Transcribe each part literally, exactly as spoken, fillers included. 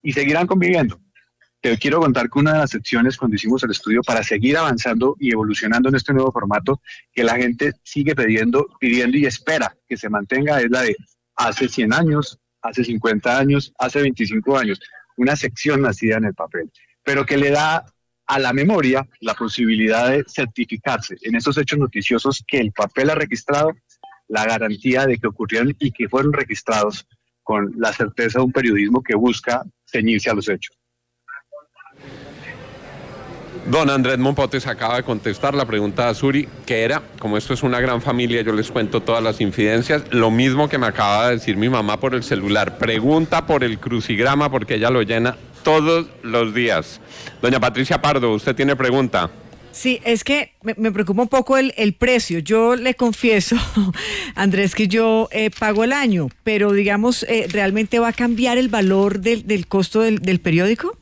y seguirán conviviendo. Te quiero contar que una de las secciones cuando hicimos el estudio para seguir avanzando y evolucionando en este nuevo formato que la gente sigue pidiendo, pidiendo y espera que se mantenga es la de hace cien años, hace cincuenta años, hace veinticinco años, una sección nacida en el papel, pero que le da a la memoria la posibilidad de certificarse en esos hechos noticiosos que el papel ha registrado, la garantía de que ocurrieron y que fueron registrados con la certeza de un periodismo que busca ceñirse a los hechos. Don Andrés Mompotes acaba de contestar la pregunta de Suri, que era, como esto es una gran familia, yo les cuento todas las infidencias, lo mismo que me acaba de decir mi mamá por el celular. Pregunta por el crucigrama porque ella lo llena todos los días. Doña Patricia Pardo, ¿usted tiene pregunta? Sí, es que me, me preocupa un poco el, el precio. Yo le confieso, Andrés, que yo eh, pago el año, pero digamos, eh, ¿realmente va a cambiar el valor del, del costo del, del periódico?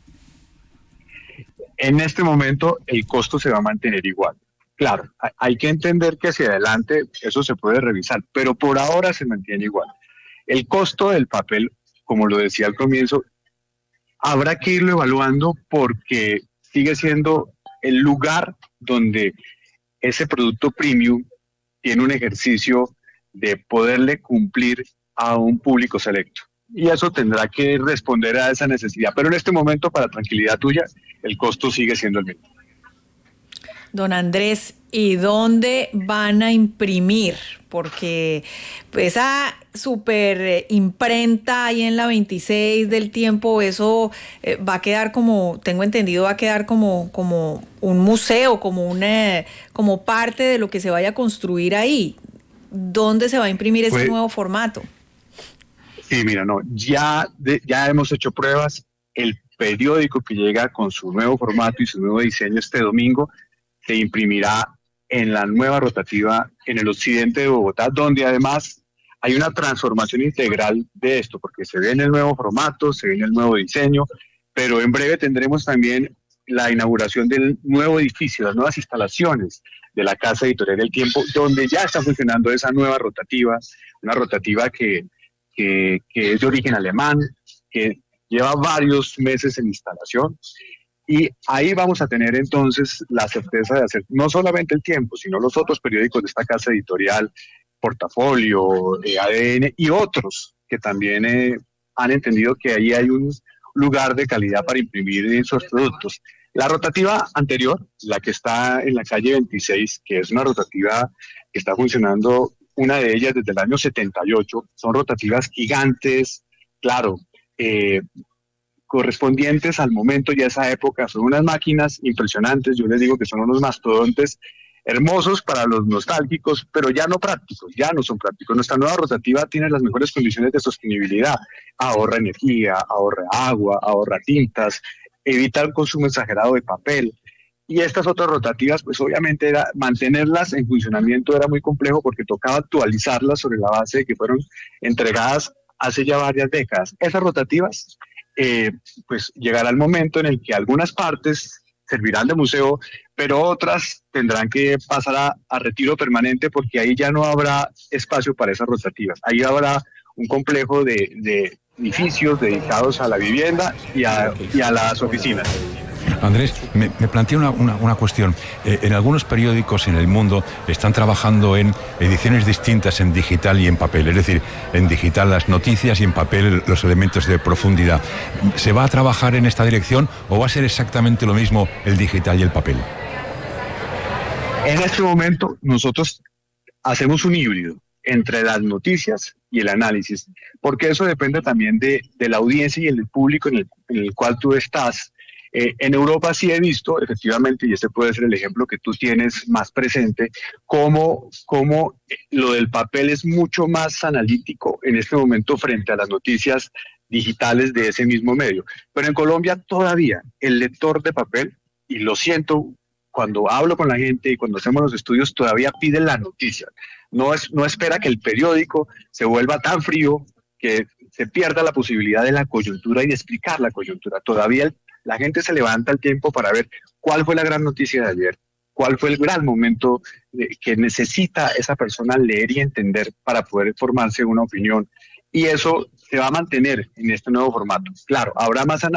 En este momento el costo se va a mantener igual. Claro, hay que entender que hacia adelante eso se puede revisar, pero por ahora se mantiene igual. El costo del papel, como lo decía al comienzo, habrá que irlo evaluando porque sigue siendo el lugar donde ese producto premium tiene un ejercicio de poderle cumplir a un público selecto. Y eso tendrá que responder a esa necesidad. Pero en este momento, para tranquilidad tuya, el costo sigue siendo el mismo. Don Andrés, ¿y dónde van a imprimir? Porque pues, esa super imprenta ahí en la veintiséis del Tiempo, eso eh, va a quedar como, tengo entendido, va a quedar como, como un museo, como, una, como parte de lo que se vaya a construir ahí. ¿Dónde se va a imprimir ese pues, nuevo formato? Sí, mira, no, ya, de, ya hemos hecho pruebas. El periódico que llega con su nuevo formato y su nuevo diseño este domingo se imprimirá en la nueva rotativa en el occidente de Bogotá, donde además hay una transformación integral de esto, porque se ve en el nuevo formato, se ve en el nuevo diseño, pero en breve tendremos también la inauguración del nuevo edificio, las nuevas instalaciones de la Casa Editorial del Tiempo, donde ya está funcionando esa nueva rotativa, una rotativa que, que, que es de origen alemán, que lleva varios meses en instalación, y ahí vamos a tener entonces la certeza de hacer no solamente El Tiempo, sino los otros periódicos de esta casa editorial, Portafolio, eh, A D N y otros que también eh, han entendido que ahí hay un lugar de calidad para imprimir esos productos. La rotativa anterior, la que está en la calle veintiséis, que es una rotativa que está funcionando, una de ellas desde el año setenta y ocho, son rotativas gigantes, claro, eh, correspondientes al momento y a esa época. Son unas máquinas impresionantes, yo les digo que son unos mastodontes hermosos para los nostálgicos, pero ya no prácticos, ya no son prácticos. Nuestra nueva rotativa tiene las mejores condiciones de sostenibilidad, ahorra energía, ahorra agua, ahorra tintas, evita el consumo exagerado de papel. Y estas otras rotativas, pues obviamente era mantenerlas en funcionamiento era muy complejo porque tocaba actualizarlas sobre la base de que fueron entregadas hace ya varias décadas. Esas rotativas, eh, pues llegará el momento en el que algunas partes servirán de museo, pero otras tendrán que pasar a, a retiro permanente porque ahí ya no habrá espacio para esas rotativas. Ahí habrá un complejo de, de edificios dedicados a la vivienda y a, y a las oficinas. Andrés, me, me plantea una, una, una cuestión. Eh, en algunos periódicos en el mundo están trabajando en ediciones distintas en digital y en papel, es decir, en digital las noticias y en papel los elementos de profundidad. ¿Se va a trabajar en esta dirección o va a ser exactamente lo mismo el digital y el papel? En este momento nosotros hacemos un híbrido entre las noticias y el análisis, porque eso depende también de, de la audiencia y el público en el, en el cual tú estás. Eh, en Europa sí he visto, efectivamente, y este puede ser el ejemplo que tú tienes más presente, cómo, cómo lo del papel es mucho más analítico en este momento frente a las noticias digitales de ese mismo medio. Pero en Colombia todavía el lector de papel, y lo siento, cuando hablo con la gente y cuando hacemos los estudios, todavía pide la noticia. No, es, no espera que el periódico se vuelva tan frío que se pierda la posibilidad de la coyuntura y de explicar la coyuntura. Todavía el La gente se levanta al tiempo para ver cuál fue la gran noticia de ayer, cuál fue el gran momento de, que necesita esa persona leer y entender para poder formarse una opinión. Y eso se va a mantener en este nuevo formato. Claro, habrá más